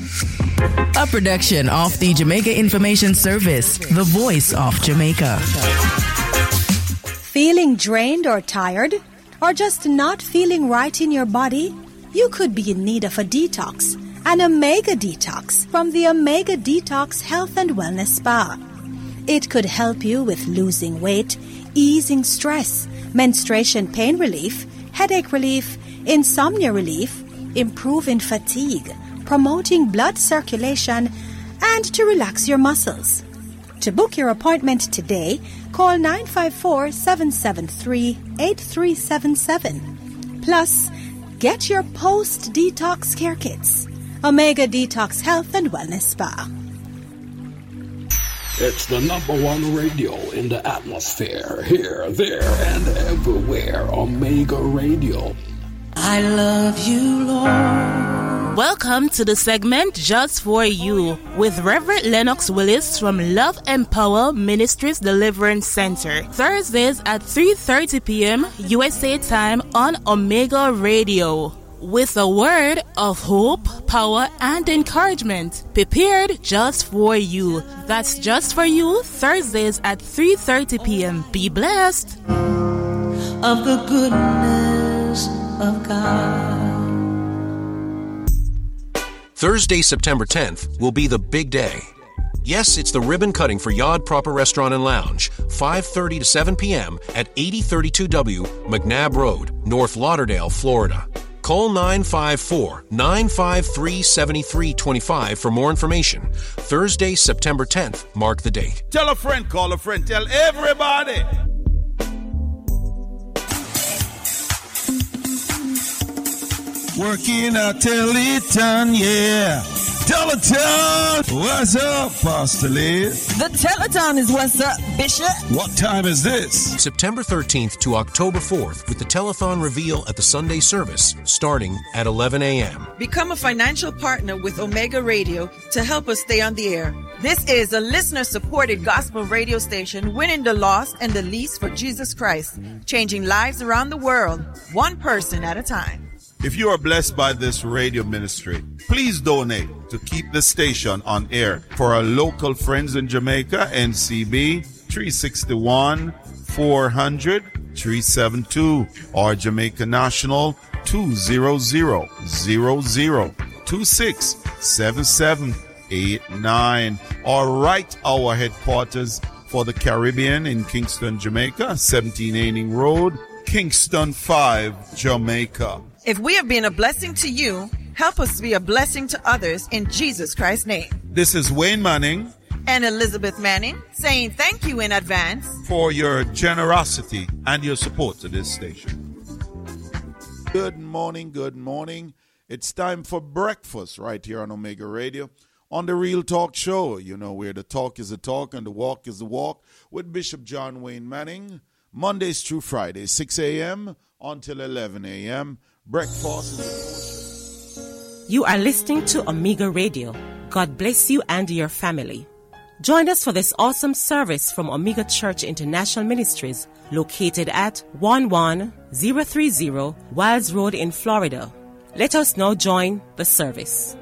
A production of the Jamaica Information Service, the voice of Jamaica. Feeling drained or tired? Or just not feeling right in your body? You could be in need of a detox, an Omega Detox from the Omega Detox Health and Wellness Spa. It could help you with losing weight, easing stress, menstruation pain relief, headache relief, insomnia relief, improving fatigue, promoting blood circulation, and to relax your muscles. To book your appointment today, call 954-773-8377. Plus, get your post-detox care kits. Omega Detox Health and Wellness Spa. It's the #1 radio in the atmosphere. Here, there, and everywhere. Omega Radio. I love you, Lord. Welcome to the segment Just For You with Reverend Lennox Willis from Love Empower Ministries Deliverance Center. Thursdays at 3:30 p.m. USA time on Omega Radio. With a word of hope, power, and encouragement. Prepared just for you. That's Just For You, Thursdays at 3:30 p.m. Be blessed. Of the goodness of God. Thursday, September 10th will be the big day. Yes, it's the ribbon cutting for Yard Proper Restaurant and Lounge, 5:30 to 7 p.m. at 8032W McNabb Road, North Lauderdale, Florida. Call 954-953-7325 for more information. Thursday, September 10th. Mark the date. Tell a friend, call a friend, tell everybody. Working out Teletown, yeah. Teletown! What's up, Pastor Liz? The Teletown is what's up, Bishop. What time is this? September 13th to October 4th with the telethon reveal at the Sunday service starting at 11 a.m. Become a financial partner with Omega Radio to help us stay on the air. This is a listener-supported gospel radio station winning the lost and the least for Jesus Christ, changing lives around the world, one person at a time. If you are blessed by this radio ministry, please donate to keep the station on air for our local friends in Jamaica, NCB 361 400 372 or Jamaica National 200 26 7789 or write our headquarters for the Caribbean in Kingston, Jamaica, 17 Aining Road, Kingston 5, Jamaica. If we have been a blessing to you, help us be a blessing to others in Jesus Christ's name. This is Wayne Manning and Elizabeth Manning saying thank you in advance for your generosity and your support to this station. Good morning, good morning. It's time for breakfast right here on Omega Radio on the Real Talk Show. You know, where the talk is the talk and the walk is the walk with Bishop John Wayne Manning. Mondays through Fridays, 6 a.m. until 11 a.m. Breakfast. You are listening to Omega Radio. God bless you and your family. Join us for this awesome service from Omega Church International Ministries, located at 11030 Wilds Road in Florida. Let us now join the service.